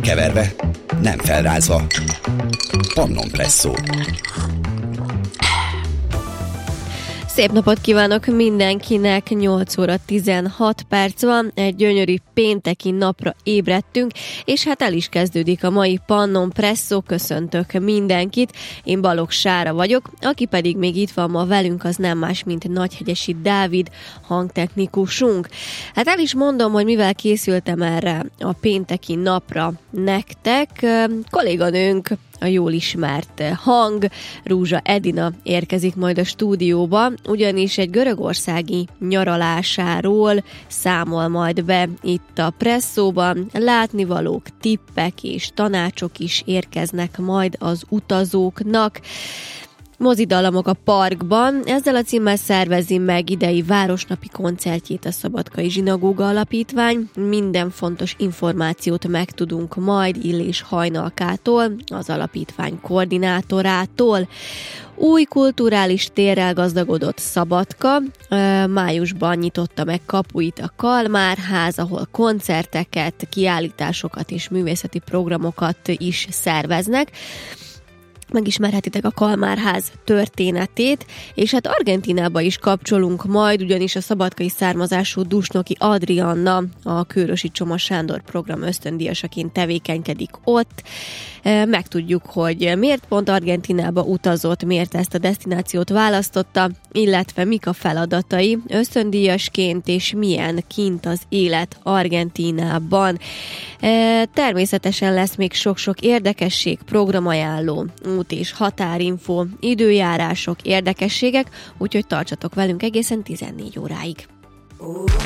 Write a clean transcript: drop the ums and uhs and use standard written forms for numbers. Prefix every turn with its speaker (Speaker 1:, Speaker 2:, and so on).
Speaker 1: keverve, nem felrázva. Pannon Presszó.
Speaker 2: Szép napot kívánok mindenkinek, 8 óra 16 perc van, egy gyönyörű pénteki napra ébredtünk, és hát el is kezdődik a mai Pannon Presszó, köszöntök mindenkit, én Balogh Sára vagyok, aki pedig még itt van ma velünk, az nem más, mint Nagyhegyesi Dávid, hangtechnikusunk. Hát el is mondom, hogy mivel készültem erre a pénteki napra nektek, kolléganőnk, a jól ismert hang, Rúzsa Edina érkezik majd a stúdióba, ugyanis egy görögországi nyaralásáról számol majd be itt a Presszóban. Látnivalók, tippek és tanácsok is érkeznek majd az utazóknak. Mozidallamok a parkban. Ezzel a címmel szervezi meg idei városnapi koncertjét a Szabadkai Zsinagóga Alapítvány. Minden fontos információt megtudunk majd Illés Hajnalkától, az alapítvány koordinátorától. Új kulturális térrel gazdagodott Szabadka. Májusban nyitotta meg kapuit a Kalmárház, ahol koncerteket, kiállításokat és művészeti programokat is szerveznek. Megismerhetitek a Kalmárház történetét, és hát Argentínába is kapcsolunk majd, ugyanis a szabadkai származású Dusnoki Adrianna, a Kőrösi Csoma Sándor program ösztöndíjasaként tevékenykedik ott. Megtudjuk, hogy miért pont Argentínába utazott, miért ezt a desztinációt választotta, illetve mik a feladatai ösztöndíjasként, és milyen kint az élet Argentínában. Természetesen lesz még sok-sok érdekesség, programajánló, út- és határinfo, időjárások, érdekességek, úgyhogy tartsatok velünk egészen 14 óráig.